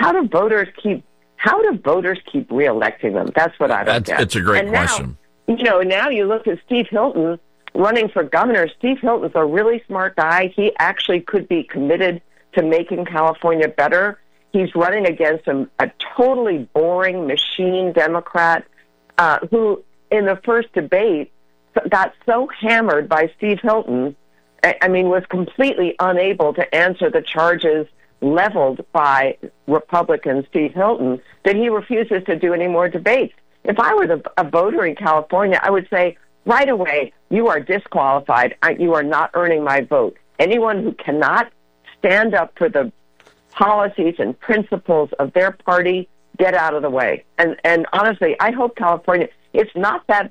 how do voters keep reelecting them? That's what I don't get. It's a great question. Now you look at Steve Hilton running for governor. Steve Hilton's a really smart guy. He actually could be committed to making California better. He's running against a totally boring machine Democrat who, in the first debate, got so hammered by Steve Hilton, was completely unable to answer the charges leveled by Republican Steve Hilton, that he refuses to do any more debates. If I were a voter in California, I would say, right away, you are disqualified. You are not earning my vote. Anyone who cannot stand up for the policies and principles of their party, get out of the way. And honestly, I hope California, it's not that,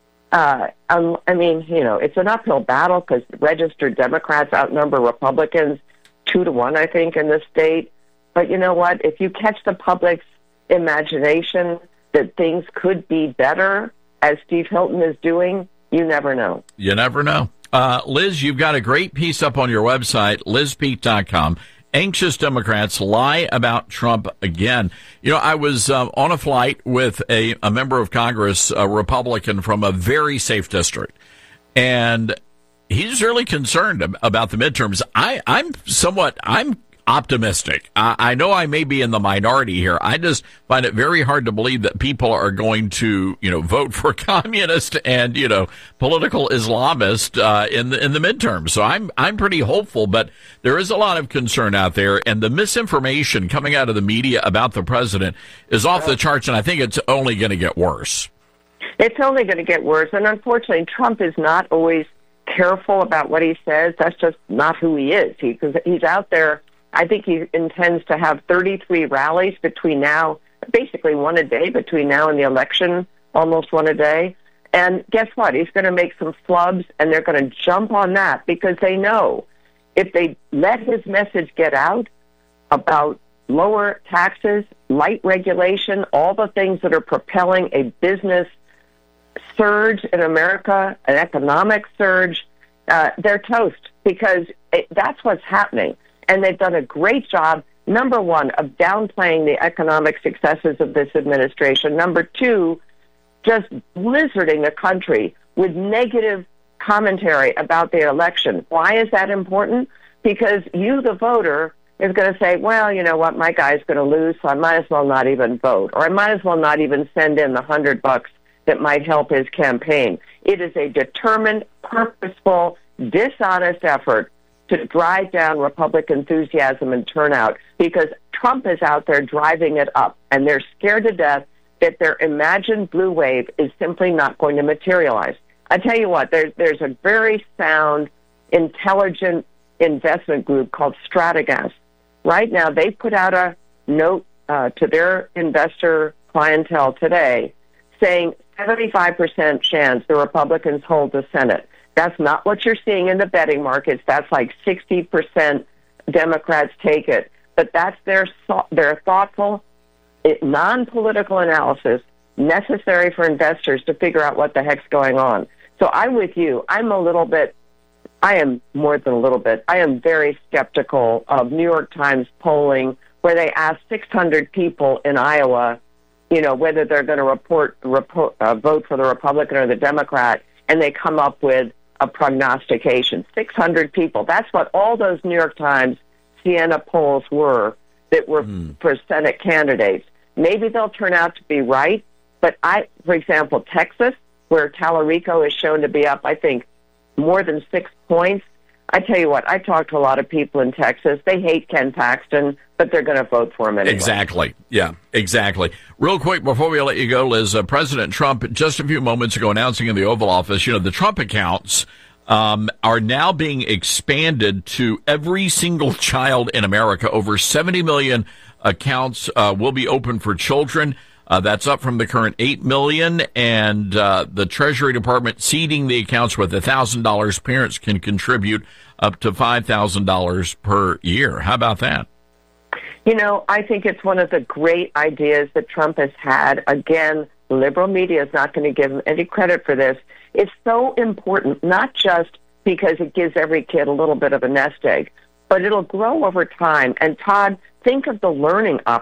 it's an uphill battle because registered Democrats outnumber Republicans 2-1, I think, in the state. But you know what? If you catch the public's imagination that things could be better, as Steve Hilton is doing, you never know. You never know. Liz, you've got a great piece up on your website, lizpeek.com. Anxious Democrats lie about Trump again. I was on a flight with a member of Congress, a Republican from a very safe district, and he's really concerned about the midterms. I'm optimistic. I know I may be in the minority here. I just find it very hard to believe that people are going to, vote for communist and, political Islamist in the midterms. So I'm pretty hopeful, but there is a lot of concern out there, and the misinformation coming out of the media about the president is off the charts, and I think it's only going to get worse. It's only going to get worse, and unfortunately, Trump is not always careful about what he says. That's just not who he is. He's out there. I think he intends to have 33 rallies between now, basically one a day between now and the election, almost one a day. And guess what? He's going to make some flubs, and they're going to jump on that because they know if they let his message get out about lower taxes, light regulation, all the things that are propelling a business surge in America, an economic surge, they're toast because that's what's happening. And they've done a great job, number one, of downplaying the economic successes of this administration. Number two, just blizzarding the country with negative commentary about the election. Why is that important? Because you, the voter, is going to say, well, you know what, my guy's going to lose, so I might as well not even vote. Or I might as well not even send in the $100 that might help his campaign. It is a determined, purposeful, dishonest effort to drive down Republican enthusiasm and turnout because Trump is out there driving it up, and they're scared to death that their imagined blue wave is simply not going to materialize. I tell you what, there's a very sound, intelligent investment group called Stratagas. Right now, they put out a note to their investor clientele today saying 75% chance the Republicans hold the Senate. That's not what you're seeing in the betting markets. That's like 60% Democrats take it. But that's their thoughtful, non-political analysis necessary for investors to figure out what the heck's going on. So I'm with you. I am more than a little bit. I am very skeptical of New York Times polling where they asked 600 people in Iowa, whether they're going to vote for the Republican or the Democrat, and they come up with a prognostication. 600 people. That's what all those New York Times, Siena polls were that were for Senate candidates. Maybe they'll turn out to be right, but for example, Texas, where Tallarico is shown to be up, I think, more than 6 points. I tell you what, I talked to a lot of people in Texas. They hate Ken Paxton, but they're going to vote for him anyway. Exactly. Yeah, exactly. Real quick, before we let you go, Liz, President Trump, just a few moments ago, announcing in the Oval Office, the Trump accounts are now being expanded to every single child in America. Over 70 million accounts will be open for children. That's up from the current 8 million, and the Treasury Department seeding the accounts with $1,000. Parents can contribute up to $5,000 per year. How about that? I think it's one of the great ideas that Trump has had. Again, liberal media is not going to give him any credit for this. It's so important, not just because it gives every kid a little bit of a nest egg, but it'll grow over time. And Todd, think of the learning opportunity.